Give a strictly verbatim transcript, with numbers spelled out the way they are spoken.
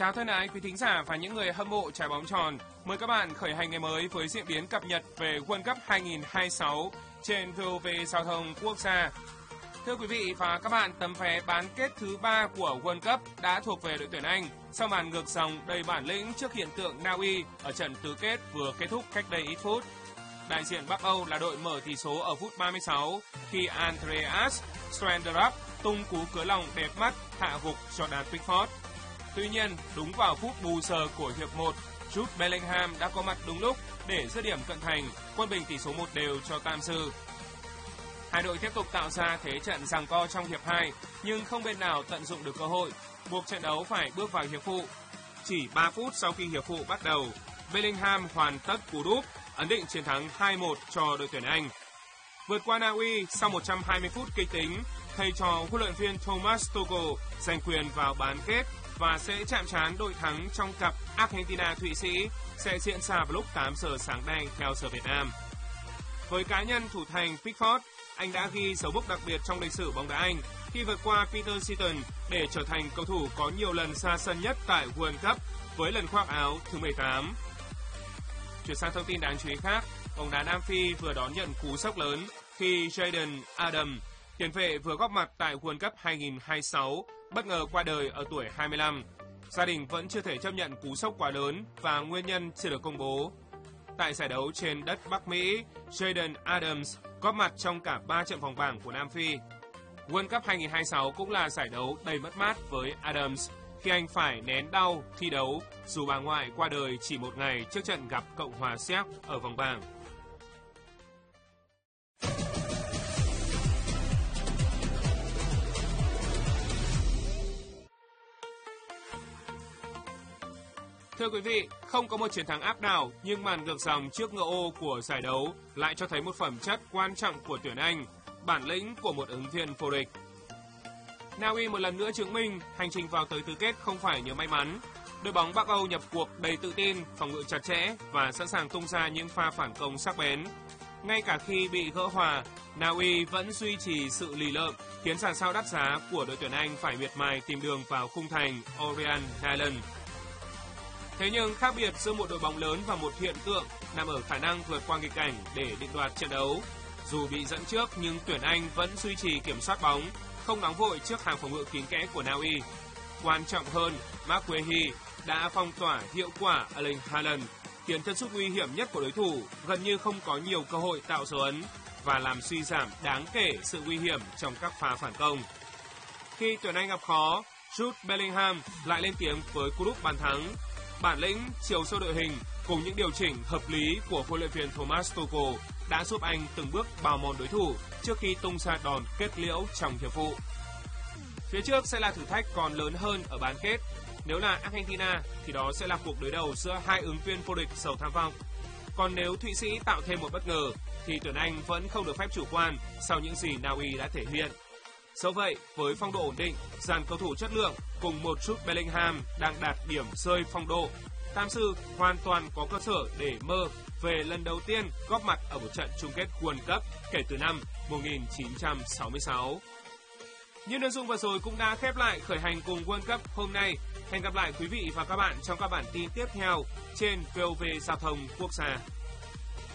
Chào thân ái quý thính giả và những người hâm mộ trái bóng tròn. Mời các bạn khởi hành ngày mới với diễn biến cập nhật về World Cup hai không hai sáu trên vê o vê Giao thông Quốc gia. Thưa quý vị và các bạn, tấm vé bán kết thứ ba của World Cup đã thuộc về đội tuyển Anh sau màn ngược dòng đầy bản lĩnh trước hiện tượng Na Uy ở trận tứ kết vừa kết thúc cách đây ít phút. Đại diện Bắc Âu là đội mở tỷ số ở phút ba mươi sáu khi Andreas Schlenderup tung cú cứa lòng đẹp mắt hạ gục Jordan Pickford. Tuy nhiên, đúng vào phút bù giờ của hiệp một, Jude Bellingham đã có mặt đúng lúc để dứt điểm cận thành, quân bình tỷ số một đều cho Tam Sư. Hai đội tiếp tục tạo ra thế trận giằng co trong hiệp hai, nhưng không bên nào tận dụng được cơ hội, buộc trận đấu phải bước vào hiệp phụ. Chỉ ba phút sau khi hiệp phụ bắt đầu, Bellingham hoàn tất cú đúp, ấn định chiến thắng hai một cho đội tuyển Anh. Vượt qua Na Uy sau một trăm hai mươi phút kịch tính, thầy trò huấn luyện viên Thomas Tuchel giành quyền vào bán kết và sẽ chạm trán đội thắng trong cặp Argentina-Thụy Sĩ sẽ diễn ra vào lúc tám giờ sáng nay theo giờ Việt Nam. Với cá nhân thủ thành Pickford, anh đã ghi dấu mốc đặc biệt trong lịch sử bóng đá Anh khi vượt qua Peter Shilton để trở thành cầu thủ có nhiều lần ra sân nhất tại World Cup với lần khoác áo thứ mười tám. Chuyển sang thông tin đáng chú ý khác, bóng đá Nam Phi vừa đón nhận cú sốc lớn khi Jayden Adams, tiền vệ vừa góp mặt tại World Cup hai không hai sáu, bất ngờ qua đời ở tuổi hai mươi lăm. Gia đình vẫn chưa thể chấp nhận cú sốc quá lớn và nguyên nhân chưa được công bố. Tại giải đấu trên đất Bắc Mỹ, Jayden Adams góp mặt trong cả ba trận vòng bảng của Nam Phi. World Cup hai không hai sáu cũng là giải đấu đầy mất mát với Adams khi anh phải nén đau thi đấu dù bà ngoại qua đời chỉ một ngày trước trận gặp Cộng hòa Séc ở vòng bảng. Thưa quý vị, không có một chiến thắng áp đảo nhưng màn ngược dòng trước ngựa ô của giải đấu lại cho thấy một phẩm chất quan trọng của tuyển Anh, bản lĩnh của một ứng viên vô địch. Na Uy một lần nữa chứng minh hành trình vào tới tứ kết không phải nhờ may mắn. Đội bóng Bắc Âu nhập cuộc đầy tự tin, phòng ngự chặt chẽ và sẵn sàng tung ra những pha phản công sắc bén. Ngay cả khi bị gỡ hòa, Na Uy vẫn duy trì sự lì lợm, khiến dàn sao đắt giá của đội tuyển Anh phải miệt mài tìm đường vào khung thành Orient Island. Thế nhưng khác biệt giữa một đội bóng lớn và một hiện tượng nằm ở khả năng vượt qua nghịch cảnh để định đoạt trận đấu. Dù bị dẫn trước nhưng tuyển Anh vẫn duy trì kiểm soát bóng, không nóng vội trước hàng phòng ngự kín kẽ của Na Uy. Quan trọng hơn, Mark Guehi đã phong tỏa hiệu quả Erling Haaland, khiến chân sút nguy hiểm nhất của đối thủ gần như không có nhiều cơ hội tạo dấu ấn và làm suy giảm đáng kể sự nguy hiểm trong các pha phản công. Khi tuyển Anh gặp khó, Jude Bellingham lại lên tiếng với cú đúp bàn thắng. Bản lĩnh, chiều sâu đội hình cùng những điều chỉnh hợp lý của huấn luyện viên Thomas Tuchel đã giúp Anh từng bước bào mòn đối thủ trước khi tung ra đòn kết liễu trong hiệp phụ. Phía trước sẽ là thử thách còn lớn hơn ở bán kết. Nếu là Argentina thì đó sẽ là cuộc đối đầu giữa hai ứng viên vô địch giàu tham vọng. Còn nếu Thụy Sĩ tạo thêm một bất ngờ thì tuyển Anh vẫn không được phép chủ quan sau những gì Na Uy đã thể hiện. Dẫu vậy, với phong độ ổn định, dàn cầu thủ chất lượng cùng một Jude Bellingham đang đạt điểm rơi phong độ, Tam Sư hoàn toàn có cơ sở để mơ về lần đầu tiên góp mặt ở một trận chung kết World Cup kể từ năm một nghìn chín trăm sáu mươi sáu. Những nội dung vừa rồi cũng đã khép lại khởi hành cùng World Cup hôm nay. Hẹn gặp lại quý vị và các bạn trong các bản tin tiếp theo trên vê o vê Giao thông Quốc gia.